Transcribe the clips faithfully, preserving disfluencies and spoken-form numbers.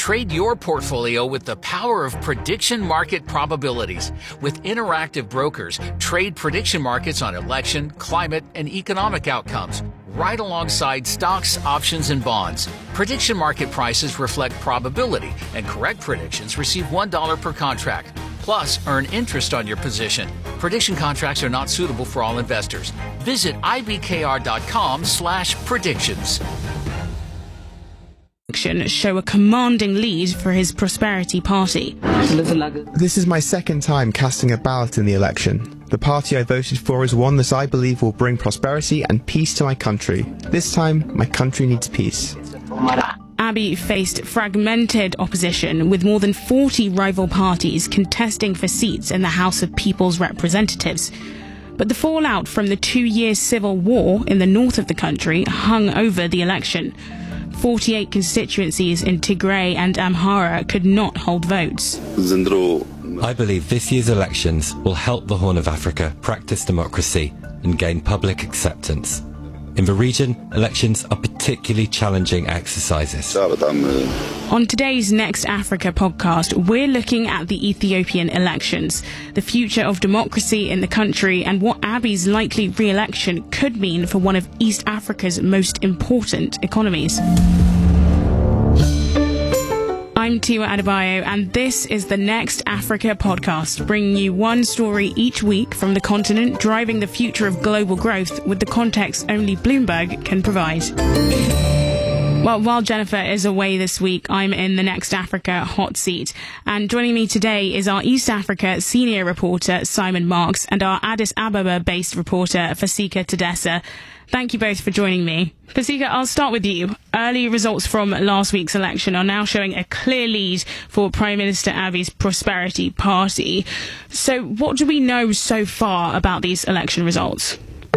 Trade your portfolio with the power of prediction market probabilities. With interactive brokers, trade prediction markets on election, climate, and economic outcomes, right alongside stocks, options, and bonds. Prediction market prices reflect probability, and correct predictions receive one dollar per contract. Plus, earn interest on your position. Prediction contracts are not suitable for all investors. Visit ibkr.com slash predictions. Show a commanding lead for his Prosperity Party. This is my second time casting a ballot in the election. The party I voted for is one that I believe will bring prosperity and peace to my country. This time, my country needs peace. Abiy faced fragmented opposition, with more than forty rival parties contesting for seats in the House of People's Representatives. But the fallout from the two-year civil war in the north of the country hung over the election. forty-eight constituencies in Tigray and Amhara could not hold votes. I believe this year's elections will help the Horn of Africa practice democracy and gain public acceptance. In the region, elections are particularly challenging exercises. On today's Next Africa podcast, we're looking at the Ethiopian elections, the future of democracy in the country, and what Abiy's likely re-election could mean for one of East Africa's most important economies. I'm Tiwa Adebayo, and this is the Next Africa podcast, bringing you one story each week from the continent, driving the future of global growth with the context only Bloomberg can provide. Well, while Jennifer is away this week, I'm in the Next Africa hot seat. And joining me today is our East Africa senior reporter, Simon Marks, and our Addis Ababa-based reporter, Fasika Tadessa. Thank you both for joining me. Fasika, I'll start with you. Early results from last week's election are now showing a clear lead for Prime Minister Abiy's Prosperity Party. So what do we know so far about these election results?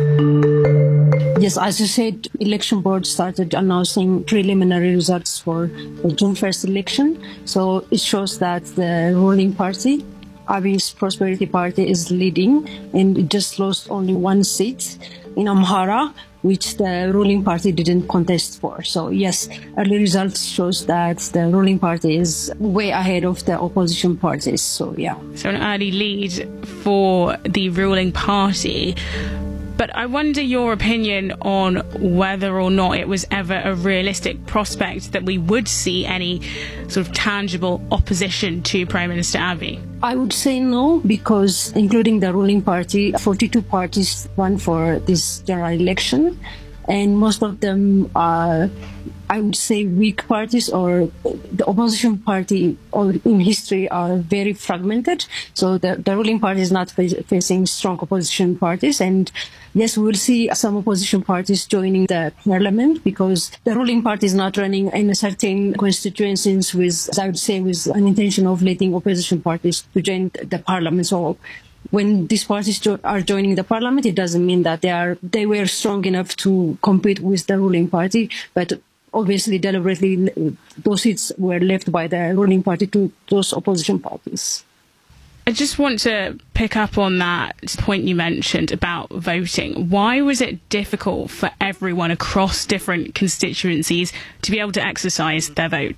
Yes, as you said, election board started announcing preliminary results for the June first election. So it shows that the ruling party, Abiy's Prosperity Party, is leading, and it just lost only one seat in Amhara, which the ruling party didn't contest for. So yes, early results shows that the ruling party is way ahead of the opposition parties. So yeah. So an early lead for the ruling party. But I wonder your opinion on whether or not it was ever a realistic prospect that we would see any sort of tangible opposition to Prime Minister Abiy. I would say no, because including the ruling party, forty-two parties won for this general election, and most of them are, I would say, weak parties, or the opposition party or in history are very fragmented. So the, the ruling party is not facing strong opposition parties. And yes, we will see some opposition parties joining the parliament, because the ruling party is not running in a certain constituencies with, I would say, with an intention of letting opposition parties to join the parliament. So when these parties jo- are joining the parliament, it doesn't mean that they are they were strong enough to compete with the ruling party, but obviously, deliberately, those seats were left by the ruling party to those opposition parties. I just want to pick up on that point you mentioned about voting. Why was it difficult for everyone across different constituencies to be able to exercise their vote?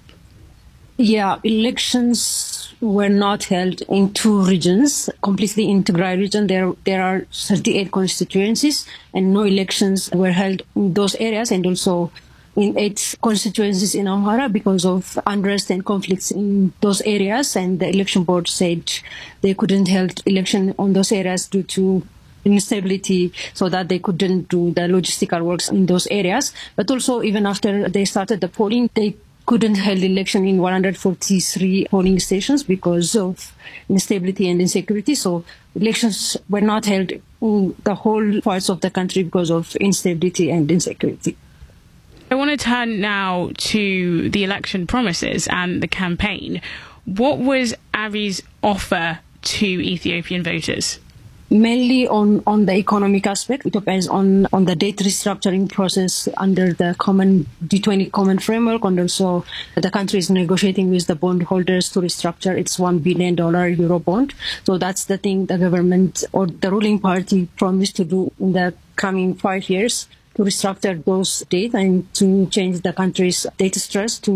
Yeah, elections were not held in two regions. Completely in Tigray region, there there are thirty-eight constituencies, and no elections were held in those areas, and also in eight constituencies in Amhara because of unrest and conflicts in those areas. And the election board said they couldn't hold election on those areas due to instability, so that they couldn't do the logistical works in those areas. But also, even after they started the polling, they couldn't hold election in one hundred forty-three polling stations because of instability and insecurity. So elections were not held in the whole parts of the country because of instability and insecurity. I want to turn now to the election promises and the campaign. What was Abiy's offer to Ethiopian voters? Mainly on, on the economic aspect. It depends on, on the debt restructuring process under the common G twenty common framework, and also the country is negotiating with the bondholders to restructure its one billion dollars euro bond. So that's the thing the government or the ruling party promised to do in the coming five years, to restructure those debt and to change the country's debt stress to